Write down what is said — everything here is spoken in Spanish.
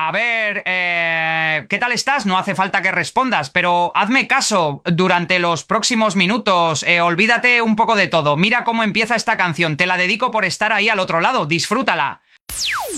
A ver, ¿qué tal estás? No hace falta que respondas, pero hazme caso durante los próximos minutos. Olvídate un poco de todo. Mira cómo empieza esta canción. Te la dedico por estar ahí al otro lado. Disfrútala.